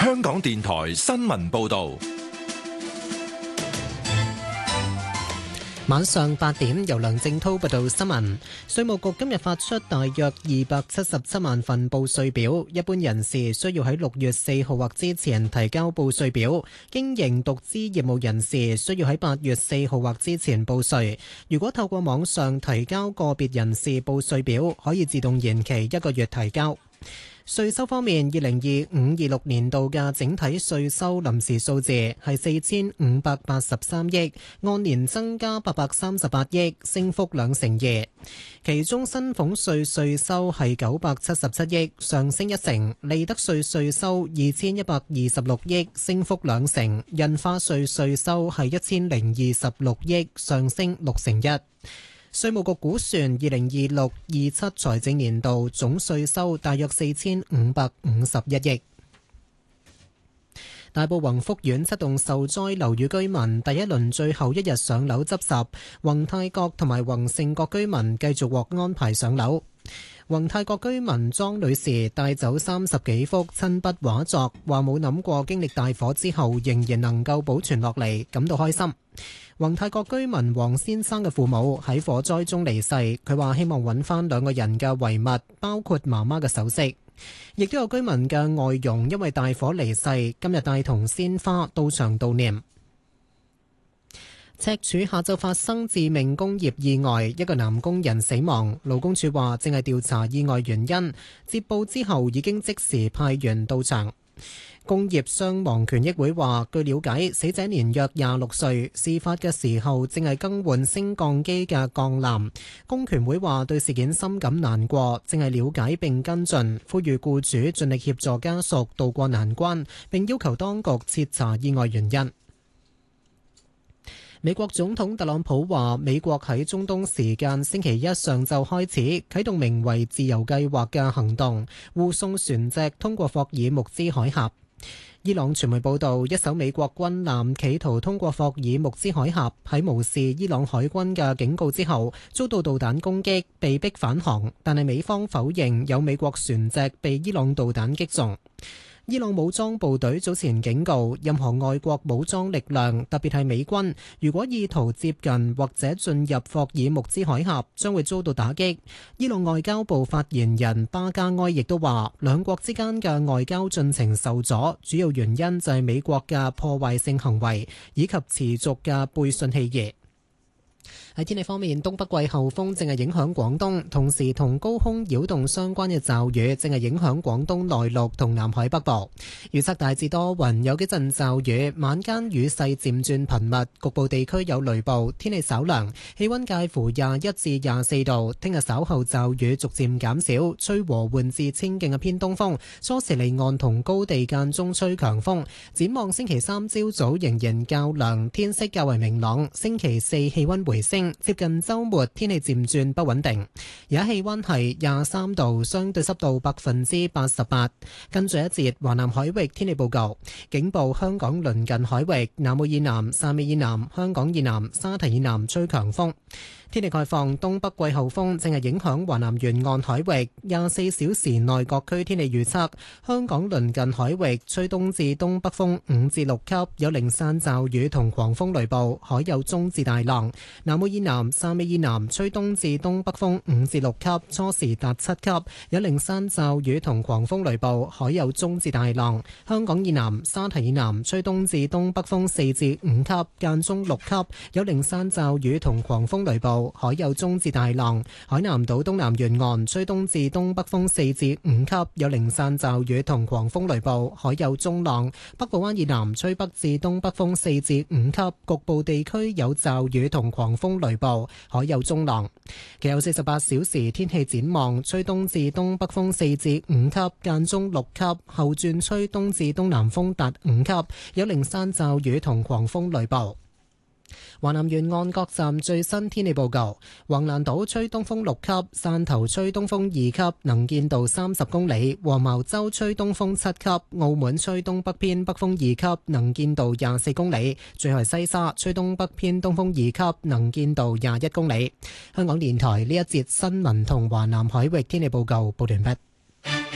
香港電台新聞報道。 晚上8點，由梁正滔報道新聞。稅務局今日發出大約277萬份報稅表，一般人士需要喺6月4號或之前提交報稅表，經營獨資業務人士需要喺8月4號或之前報稅。如果透過網上提交個別人士報稅表，可以自動延期1個月提交。稅收方面，2025-26年度嘅整體稅收臨時數字係4583億，按年增加838億，升幅2%。其中薪俸稅稅收係977億，上升1%；利得稅稅收2126億，升幅2%；印花稅稅收係1026億，上升6%。稅務局估算2026-27財政年度總稅收大約4551億。大埔宏福苑7棟受災樓宇居民第一輪最後一日上樓執拾，宏泰閣同埋宏盛閣居民繼續獲安排上樓。宏泰閣居民莊女士帶走30幾幅親筆畫作，話冇諗過經歷大火之後仍然能夠保存落嚟，感到開心。宏泰閣居民黃先生嘅父母喺火災中離世，佢話希望揾翻2個人嘅遺物，包括媽媽嘅首飾。亦都有居民嘅外傭因為大火離世，今日帶同鮮花到場悼念。赤柱下晝發生致命工業意外，一個男工人死亡。勞工處話正係調查意外原因，接報之後已經即時派員到場。工業傷亡權益會話，據了解，死者年約26歲，事發嘅時候正係更換升降機嘅鋼纜。工權會話對事件深感難過，正係了解並跟進，呼籲僱主盡力協助家屬渡過難關，並要求當局徹查意外原因。美國總統特朗普話，美國喺中東時間星期一上晝開始啟動名為自由計劃嘅行動，護送船隻通過霍爾木茲海峽。伊朗傳媒報道，一艘美國軍艦企圖通過霍爾木茲海峽，喺無視伊朗海軍嘅警告之後，遭到導彈攻擊，被迫返航，但係美方否認有美國船隻被伊朗導彈擊中。伊朗武裝部隊早前警告，任何外國武裝力量，特別係美軍，如果意圖接近或者進入霍爾木茲海峽，將會遭到打擊。伊朗外交部發言人巴加埃亦都話，兩國之間嘅外交進程受阻，主要原因就係美國嘅破壞性行為以及持續嘅背信棄義。喺天氣方面，東北季候風正係影響廣東，同時同高空擾動相關嘅驟雨正係影響廣東內陸同南海北部。預測大致多雲，有幾陣驟雨，晚間雨勢漸轉頻密，局部地區有雷暴，天氣稍涼，氣溫介乎21至24度。聽日稍後驟雨逐漸減少，吹和緩至清勁嘅偏東風，初時離岸同高地間中吹強風。展望星期三朝早仍然較涼，天色較為明朗。星期四氣溫回升，接近週末天氣漸轉不穩定。而家氣溫係23度，相對濕度88%。跟住一節華南海域天氣報告，警報香港鄰近海域、南澳以南、汕尾以南、香港以南、沙堤以南吹強風。天氣概況，東北季候風正係影響華南沿岸海域。24小時內各區天氣預測：香港鄰近海域吹東至東北風5至6級，有零散驟雨同狂風雷暴，海有中至大浪。南澳以南、汕尾以南吹東至東北風5至6級，初時達7級，有零散驟雨同狂風雷暴，海有中至大浪。香港以南、沙堤以南吹東至東北風4至5級，間中6級，有零散驟雨同狂風雷暴，海有中至大浪。海南島東南沿岸吹東至東北風4至5級，有零散驟雨同狂風雷暴，海有中浪。北部灣以南吹北至東北風4至5級，局部地區有驟雨同狂風雷暴，海有中浪。其後48小時天氣展望，吹東至東北風4至5級，間中6級，後轉吹東至東南風達5級，有零散驟雨同狂風雷暴。華南沿岸各站最新天氣報告：橫瀾島吹東風6級，汕頭吹東風2級，能見度30公里；黃茅洲吹東風7級，澳門吹東北偏北風2級，能見度24公里；最後西沙吹東北偏東風2級，能見度21公里。香港電台呢一節新聞同華南海域天氣報告報完畢。